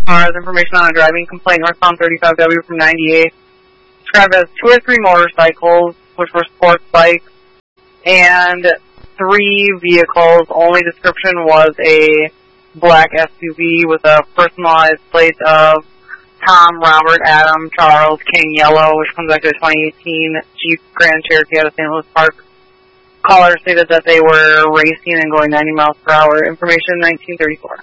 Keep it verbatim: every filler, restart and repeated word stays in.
cars. Information on a driving complaint northbound thirty-five W from ninety-eight. Described as two or three motorcycles, which were sports bikes, and three vehicles. Only description was a black S U V with a personalized plate of Tom, Robert, Adam, Charles, King Yellow, which comes back to a twenty eighteen Jeep Grand Cherokee out of Saint Louis Park. Caller stated that they were racing and going ninety miles per hour. Information nineteen thirty-four.